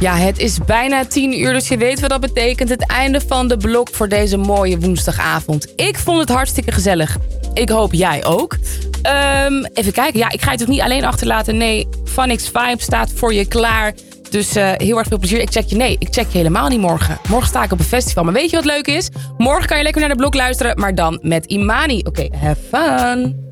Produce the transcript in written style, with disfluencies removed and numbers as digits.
Ja, het is bijna 10 uur, dus je weet wat dat betekent. Het einde van de blok voor deze mooie woensdagavond. Ik vond het hartstikke gezellig. Ik hoop jij ook. Even kijken. Ja, ik ga je toch niet alleen achterlaten. Nee, Phonix Vibe staat voor je klaar. Dus heel erg veel plezier. Ik check je helemaal niet morgen. Morgen sta ik op een festival. Maar weet je wat leuk is? Morgen kan je lekker naar de blok luisteren, maar dan met Imani. Oké, have fun.